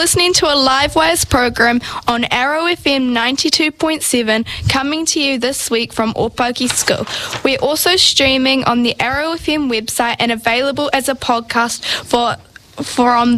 listening to a Livewires program on Arrow FM 92.7, coming to you this week from Opaki School. We're also streaming on the Arrow FM website and available as a podcast for on